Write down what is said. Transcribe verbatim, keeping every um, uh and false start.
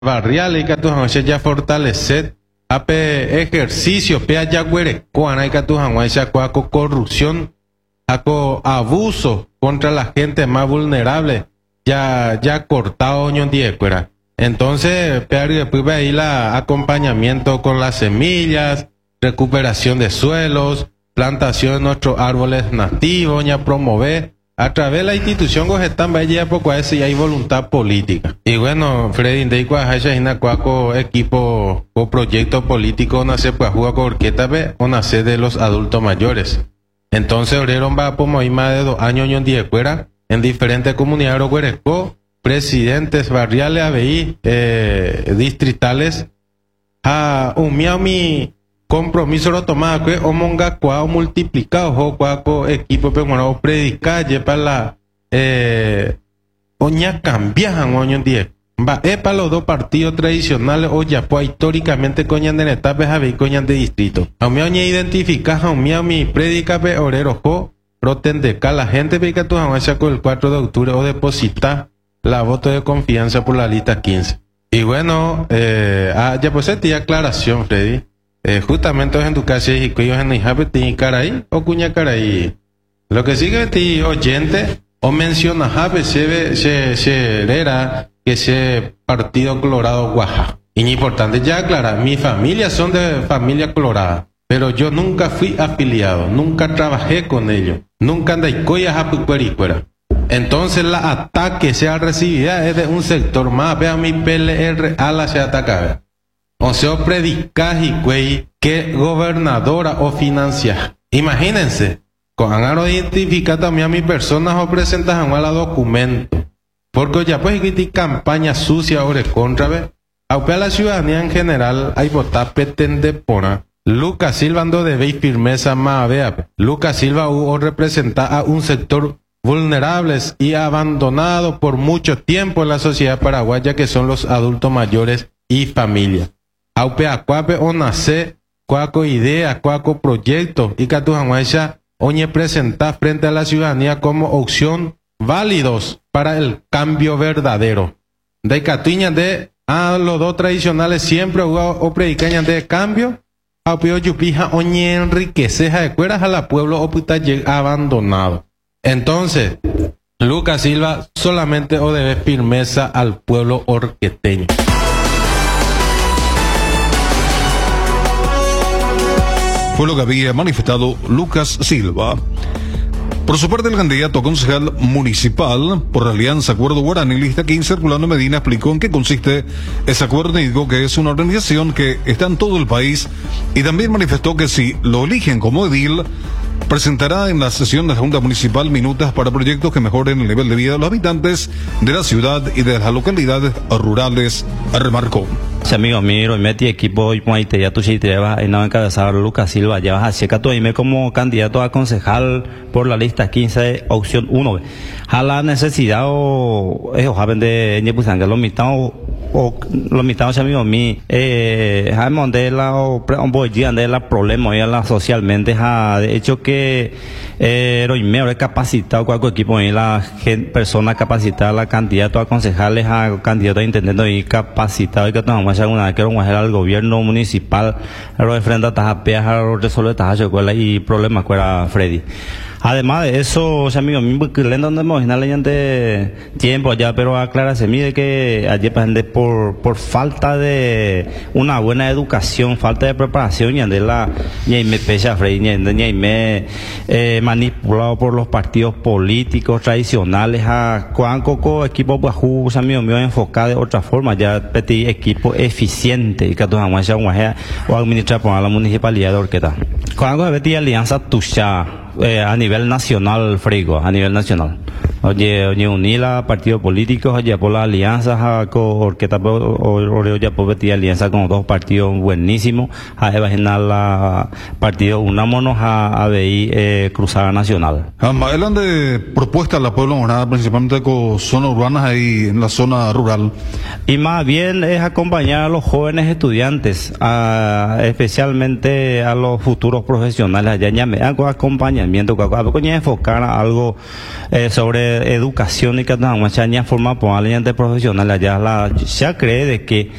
barriales y que tu ya fortalecer ape ejercicio pe allá güere cuana y que tu con corrupción con abuso contra la gente más vulnerable ya ya cortado oño diez cuera. Entonces después ve ahí la acompañamiento con las semillas, recuperación de suelos, plantación de nuestros árboles nativos, ya promover a través de la institución que están allá poco a eso y hay voluntad política. Y bueno, Freddy, de igual cuaco equipo o proyecto político nace pues juega con orquesta ve o nace de los adultos mayores. Entonces Orero va por más de dos años en diez fuera en diferentes comunidades ogueresco, presidentes barriales, A B I, eh, distritales, a un mi compromiso lo tomado que omonga cuao multiplicado o cuaco equipo pero bueno predicar para la eh oña cambian oño diez va es para los dos partidos tradicionales o ya pues históricamente coñan de etapas a ver coñan de distrito a mí oña identificar a mí a mi predica pe orero jo protende que la gente ve que tú vas a con el cuatro de octubre o depositar la voto de confianza por la lista quince y bueno eh ah, ya pues esta aclaración Freddy. Eh, justamente en tu casa y que ellos en el caray o cuña caray lo que sigue ti oyente o menciona jabe se se se era que ese partido colorado Oaxaca y importante ya aclarar mi familia son de familia colorada pero yo nunca fui afiliado nunca trabajé con ellos nunca andé coyas a puericuera entonces la ataque sea recibida es de un sector más vea mi P L R a la se ataca. O sea, predicas y güey que gobernadora o financia. Imagínense, con han identificar también a mi personas o presentas a un documento. Porque ya pues que campaña sucia o de contra, ve. Aunque a la ciudadanía en general hay votar pretende pona. Lucas Silva ando de veis firmeza más vea. Lucas Silva o representa a un sector vulnerables y abandonado por mucho tiempo en la sociedad paraguaya que son los adultos mayores y familia. Aupe a cuape o nace, cuaco idea, cuaco proyecto, y que tu jamaica oñe presenta frente a la ciudadanía como opción válidos para el cambio verdadero. De catuña de a los dos tradicionales siempre o predicaña de cambio, aupe o yupija oñe enriqueceja de cueras a la pueblo o puta abandonado. Entonces, Lucas Silva solamente o debe firmeza al pueblo orqueteño. Fue lo que había manifestado Lucas Silva. Por su parte, el candidato concejal municipal por la Alianza Acuerdo Guaraní, lista quince, Herculano Medina, explicó en qué consiste ese acuerdo y dijo que es una organización que está en todo el país y también manifestó que si lo eligen como edil, presentará en la sesión de la Junta Municipal minutas para proyectos que mejoren el nivel de vida de los habitantes de la ciudad y de las localidades rurales, remarcó. Si amigo mío, metí equipo y pues ya tú sí te vas y no encabezar Lucas Silva, ya vas a checar tú y me como candidato a concejal por la lista quince, opción uno. A la necesidad o es joven de Ñepuzanga, los mitados o los mitados amigos míos, eh, jamón de la o de la problema ya la socialmente, ha de hecho que eh, lo mejor capacitado cualquier equipo y la gente, persona capacitada, la candidato a concejales, a candidato a intendente y capacitado y que tomamos alguna vez que vamos a al gobierno municipal, lo de frente a tajapeas, a lo resolver tajas y problemas que era Freddy. Además de eso, o sea, amigo, que le donde hemos de tiempo ya, pero aclárase, mire que ayer por por falta de una buena educación, falta de preparación, ya de la ya me pesa Freddy, ya me eh, manipulado por los partidos políticos tradicionales a cuán coco equipo bajú, o sea, amigo mío, enfocado de otra forma, ya petit equipo eficiente y que tú jamás ya o administrar por la municipalidad de Orqueta. Cuando se alianza tuya Eh, a nivel nacional, Frigo, a nivel nacional. Oye, oye, unir a partidos políticos, oye, por las alianzas, Orqueta, oye, por vestir alianza con dos partidos buenísimos, a imaginar la partido unámonos a A B I eh, Cruzada Nacional. Hablan de propuestas a la pueblo morada, principalmente con zonas urbanas ahí en la zona rural. Y más bien es acompañar a los jóvenes estudiantes, a, especialmente a los futuros profesionales allá en Ñame, acompañar acompañamiento, a poco enfocar a algo eh, sobre educación y que no, mucha forma por alguien de profesional allá la ya cree de que